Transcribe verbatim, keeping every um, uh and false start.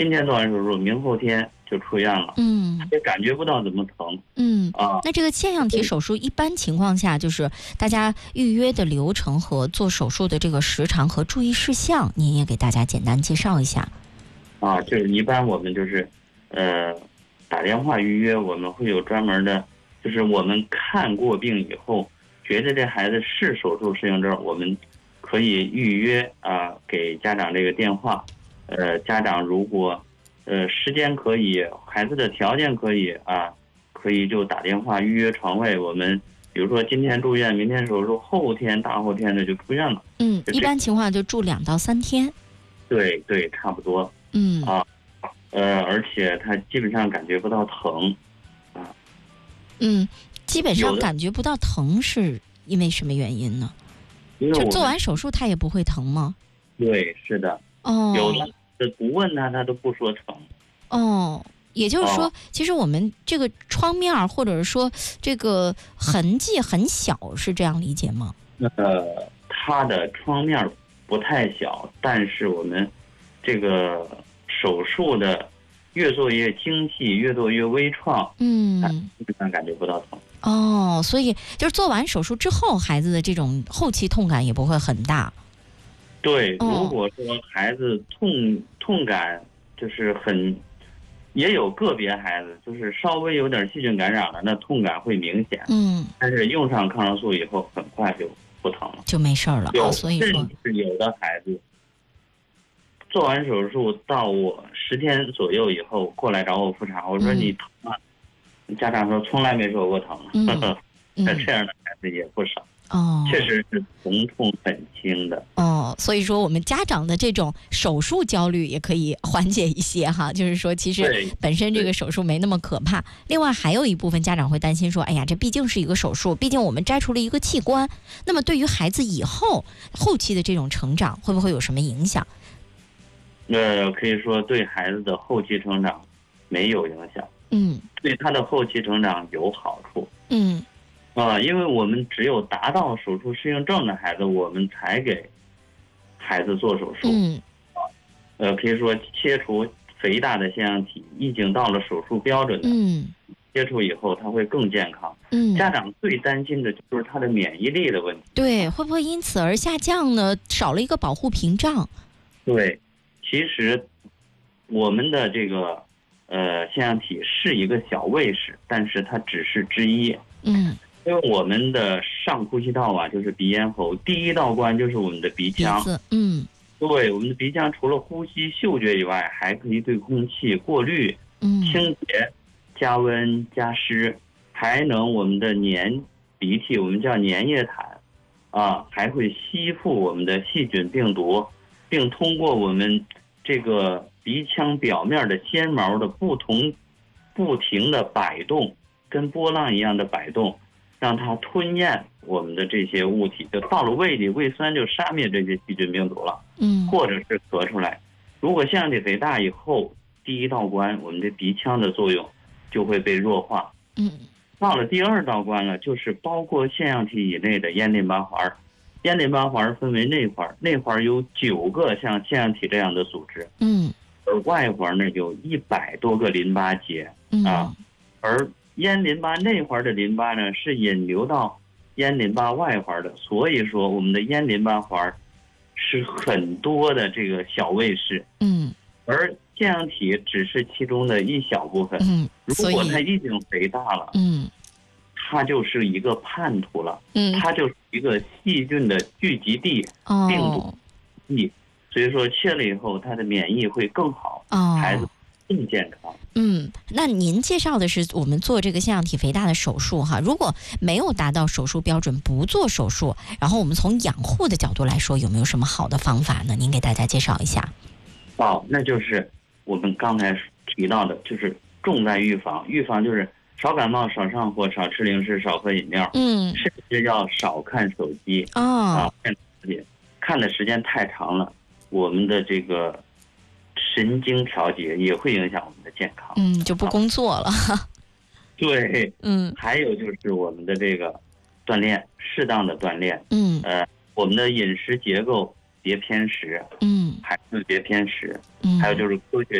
今天做完手术，明后天就出院了， 嗯， 也感觉不到怎么疼， 嗯啊。 那这个腺样体手术一般情况下，就是大家预约的流程和做手术的这个时长和注意事项，您也给大家简单介绍一下。 啊，就是一般我们就是，呃，打电话预约，我们会有专门的，就是我们看过病以后，觉得这孩子是手术适应症，我们可以预约啊，给家长这个电话。呃，家长如果呃时间可以，孩子的条件可以啊，可以就打电话预约床位。我们比如说今天住院，明天手术，后天大后天的就出院了。 嗯，一般情况就住两到三天。 对对，差不多。 嗯啊，呃，而且他基本上感觉不到疼，啊， 嗯，基本上有的感觉不到疼是因为什么原因呢？就因为我们做完手术他也不会疼吗？ 对，是的， 哦， 有的不问他，他都不说疼。 哦，也就是说， 哦其实我们这个创面儿或者是说这个痕迹很小，是这样理解吗？ 呃，他的创面不太小，但是我们这个手术的越做越精细，越做越微创， 嗯， 基本上感觉不到疼。 哦，所以就是做完手术之后，孩子的这种后期痛感也不会很大。 对， 哦如果说孩子痛痛感就是很，也有个别孩子就是稍微有点细菌感染了，那痛感会明显。 嗯， 但是用上抗生素以后，很快就不疼了。 就没事儿了。 有， 哦，所以说， 甚至有的孩子做完手术到我十天左右以后过来找我复查，我说嗯你疼吗？家长说从来没说过疼。 嗯那嗯， 这样的孩子也不少， 哦， 确实是疼痛很轻的。 哦，所以说我们家长的这种手术焦虑也可以缓解一些哈，就是说其实对本身这个手术没那么可怕。另外还有一部分家长会担心说，哎呀，这毕竟是一个手术，毕竟我们摘除了一个器官，那么对于孩子以后后期的这种成长会不会有什么影响？ 呃，可以说对孩子的后期成长没有影响， 嗯对他的后期成长有好处。 嗯啊，因为我们只有达到手术适应症的孩子，我们才给孩子做手术。 嗯呃，可以说切除肥大的腺样体已经到了手术标准的， 嗯接触以后他会更健康。 嗯， 家长最担心的就是他的免疫力的问题。 对，会不会因此而下降呢？少了一个保护屏障。 对，其实我们的这个呃腺样体是一个小卫士，但是它只是之一。 嗯， 因为我们的上呼吸道啊，就是鼻咽喉，第一道关就是我们的鼻鼻腔。 子，嗯对，我们的鼻腔除了呼吸、嗅觉以外，还可以对空气过滤、 嗯清洁、加温、加湿，还能我们的粘鼻涕，我们叫粘液毯，啊，还会吸附我们的细菌、病毒，并通过我们这个鼻腔表面的纤毛的不同、不停的摆动，跟波浪一样的摆动，让它吞咽我们的这些物体，就到了胃里，胃酸就杀灭这些细菌病毒了。 嗯或者是咳出来。如果腺样体肥大以后，第一道关我们的鼻腔的作用就会被弱化。 嗯到了第二道关了，就是包括腺样体以内的咽淋巴环。咽淋巴环分为内环，内环有九个像腺样体这样的组织， 嗯而外环呢有一百多个淋巴结嗯啊。而咽淋巴内环的淋巴呢是引流到咽淋巴外环的，所以说我们的咽淋巴环是很多的这个小卫士， 嗯而腺样体只是其中的一小部分。 嗯， 如所果它以已经肥大了， 嗯它就是一个叛徒了， 嗯它就是一个细菌的聚集地、病毒哦地。所以说切了以后，它的免疫会更好，孩子哦。 更健康。 嗯，那您介绍的是我们做这个腺样体肥大的手术哈，如果没有达到手术标准，不做手术，然后我们从养护的角度来说，有没有什么好的方法呢？您给大家介绍一下。 哦，那就是我们刚才提到的，就是重在预防。预防就是少感冒、少上火、少吃零食、少喝饮料， 嗯， 甚至要少看手机哦啊，看手机看的时间太长了，我们的这个神经调节也会影响我们的健康。 嗯，就不工作了。 对， 嗯还有就是我们的这个锻炼，适当的锻炼， 嗯呃，我们的饮食结构别偏食， 嗯还是别偏食， 嗯， 还有就是科学